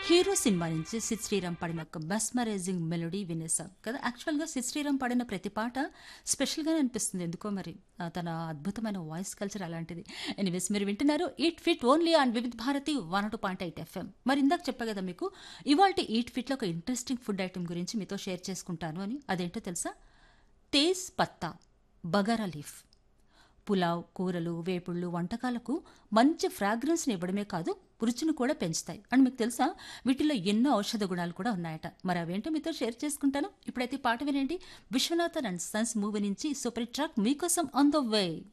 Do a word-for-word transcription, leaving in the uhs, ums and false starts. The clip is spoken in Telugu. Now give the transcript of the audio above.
హీరో సినిమా నుంచి సిద్ శ్రీరామ్ పాడిన ఒక మెస్మరైజింగ్ మెలోడీ వినేసాం కదా. యాక్చువల్గా సిద్ శ్రీరామ్ పాడిన ప్రతి పాట స్పెషల్గానే అనిపిస్తుంది ఎందుకో మరి. ఆ, తన అద్భుతమైన వాయిస్ కల్చర్ అలాంటిది. ఎనీవేస్ మీరు వింటున్నారు eat fit only on Vividh Bharati one two point eight FM. మరి ఇందాక చెప్పా కదా మీకు, ఇవాళ ఈట్ ఫిట్లో ఒక ఇంట్రెస్టింగ్ ఫుడ్ ఐటమ్ గురించి మీతో షేర్ చేసుకుంటాను అని. అదేంటో తెలుసా? తేజ్ పత్తా బగారా లీఫ్. పులావ్, కూరలు, వేపుళ్ళు, వంటకాలకు మంచి ఫ్రాగ్రెన్స్ని ఇవ్వడమే కాదు, రుచిని కూడా పెంచుతాయి. అండ్ మీకు తెలుసా, వీటిల్లో ఎన్నో ఔషధ గుణాలు కూడా ఉన్నాయట. మరి అవేంటో మీతో షేర్ చేసుకుంటాను. ఇప్పుడైతే పాట వినండి. విశ్వనాథన్ అండ్ సన్స్ మూవీ నుంచి సూపర్ ట్రాక్ మీకోసం ఆన్ ద వే.